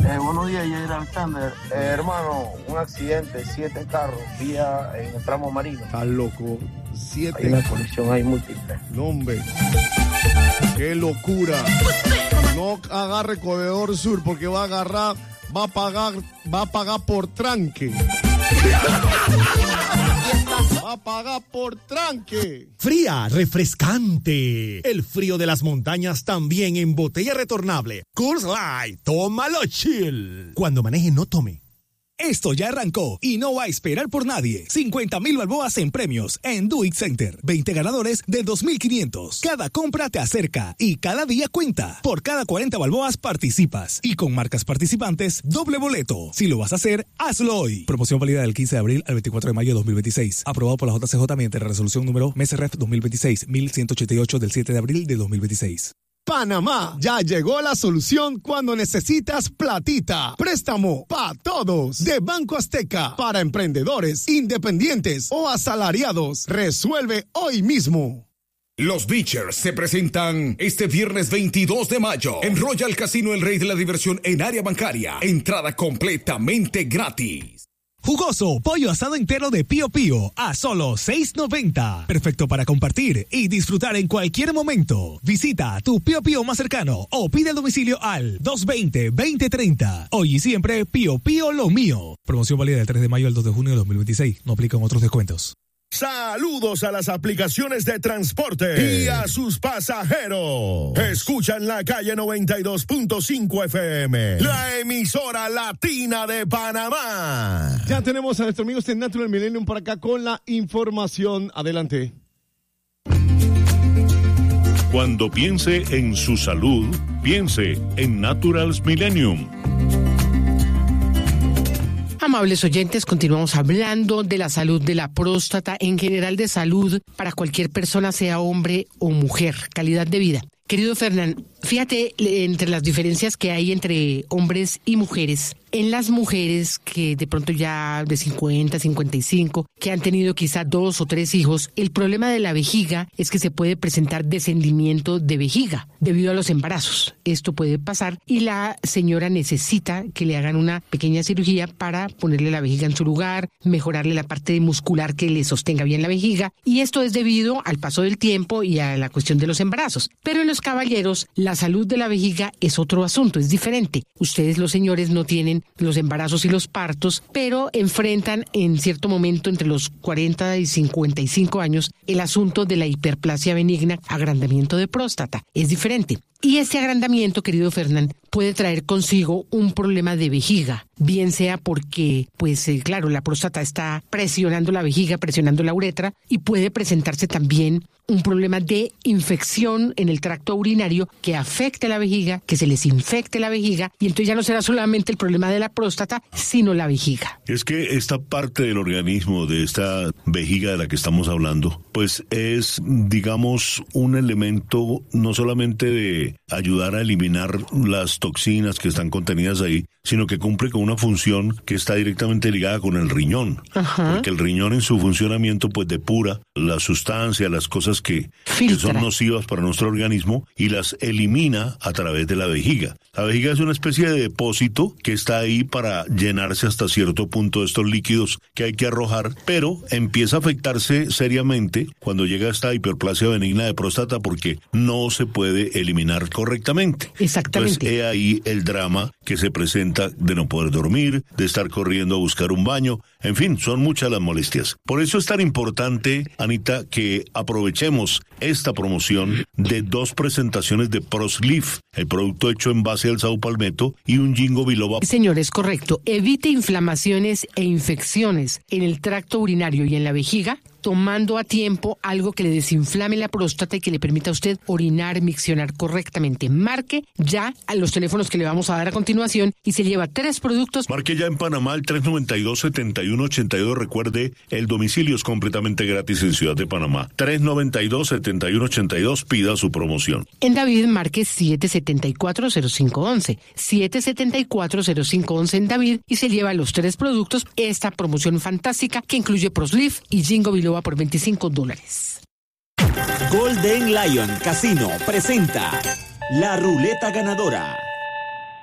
Buenos días, Jair Alexander. Hermano, un accidente, 7 carros, vía en el tramo marino. Estás loco, 7. Hay una colisión ahí múltiple. No, hombre. ¡Qué locura! No agarre Corredor Sur porque va a pagar por tranque. Va a pagar por tranque. Fría, refrescante. El frío de las montañas también en botella retornable. Coors Light, tómalo chill. Cuando maneje, no tome. Esto ya arrancó y no va a esperar por nadie. 50,000 balboas en premios en Do It Center. 20 ganadores de 2,500. Cada compra te acerca y cada día cuenta. Por cada 40 balboas participas. Y con marcas participantes, doble boleto. Si lo vas a hacer, hazlo hoy. Promoción válida del 15 de abril al 24 de mayo de 2026. Aprobado por la JCJ mediante la resolución número MSRF 2026-1188 del 7 de abril de 2026. Panamá, ya llegó la solución cuando necesitas platita. Préstamo pa' todos de Banco Azteca para emprendedores, independientes o asalariados. Resuelve hoy mismo. Los Beachers se presentan este viernes 22 de mayo en Royal Casino El Rey de la Diversión en área bancaria. Entrada completamente gratis. Jugoso pollo asado entero de Pío Pío a solo $6.90. Perfecto para compartir y disfrutar en cualquier momento. Visita tu Pío Pío más cercano o pide el domicilio al 220-2030. Hoy y siempre Pío Pío lo mío. Promoción válida del 3 de mayo al 2 de junio de 2026. No aplican otros descuentos. Saludos a las aplicaciones de transporte y a sus pasajeros. Escuchan la calle 92.5 FM, la emisora latina de Panamá. Ya tenemos a nuestros amigos de Natural Millennium por acá con la información. Adelante. Cuando piense en su salud, piense en Naturals Millennium. Amables oyentes, continuamos hablando de la salud de la próstata, en general de salud para cualquier persona, sea hombre o mujer, calidad de vida. Querido Fernán, fíjate entre las diferencias que hay entre hombres y mujeres. En las mujeres que de pronto ya de 50, 55, que han tenido quizá 2 o 3 hijos, el problema de la vejiga es que se puede presentar descendimiento de vejiga debido a los embarazos. Esto puede pasar y la señora necesita que le hagan una pequeña cirugía para ponerle la vejiga en su lugar, mejorarle la parte muscular que le sostenga bien la vejiga, y esto es debido al paso del tiempo y a la cuestión de los embarazos. Pero en los caballeros, la salud de la vejiga es otro asunto, es diferente. Ustedes, los señores, no tienen los embarazos y los partos, pero enfrentan en cierto momento entre los 40 y 55 años el asunto de la hiperplasia benigna, agrandamiento de próstata. Es diferente. Y este agrandamiento, querido Fernán, puede traer consigo un problema de vejiga, bien sea porque, claro, la próstata está presionando la vejiga, presionando la uretra, y puede presentarse también un problema de infección en el tracto urinario que afecte la vejiga, que se les infecte la vejiga, y entonces ya no será solamente el problema de la próstata, sino la vejiga. Es que esta parte del organismo, de esta vejiga de la que estamos hablando, pues es, digamos, un elemento no solamente de ayudar a eliminar las toxinas que están contenidas ahí, sino que cumple con una función que está directamente ligada con el riñón. Ajá. Porque el riñón en su funcionamiento pues depura las sustancias, las cosas que son nocivas para nuestro organismo y las elimina a través de la vejiga. La vejiga es una especie de depósito que está ahí para llenarse hasta cierto punto de estos líquidos que hay que arrojar, pero empieza a afectarse seriamente cuando llega esta hiperplasia benigna de próstata porque no se puede eliminar correctamente. Exactamente. Entonces, ahí el drama que se presenta de no poder dormir, de estar corriendo a buscar un baño, en fin, son muchas las molestias. Por eso es tan importante, Anita, que aprovechemos esta promoción de 2 presentaciones de ProSleeve, el producto hecho en base al saupalmeto, y un ginkgo biloba. Señor, es correcto. Evite inflamaciones e infecciones en el tracto urinario y en la vejiga, tomando a tiempo algo que le desinflame la próstata y que le permita a usted orinar, miccionar correctamente. Marque ya a los teléfonos que le vamos a dar a continuación y se lleva 3 productos. Marque ya en Panamá el 392-7182. Recuerde, el domicilio es completamente gratis en Ciudad de Panamá. 392-7182, pida su promoción. En David, marque 774-0511. 774-0511 en David y se lleva los 3 productos. Esta promoción fantástica que incluye ProSleeve y ginkgo biloba por $25. Golden Lion Casino presenta La Ruleta Ganadora.